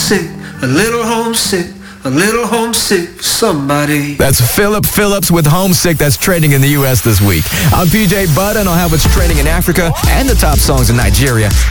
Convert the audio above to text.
homesick, a little homesick, a little homesick for somebody. That's Philip Phillips with Homesick. That's trending in the U.S. this week. I'm PJ Budd, and I'll have what's trending in Africa and the top songs in Nigeria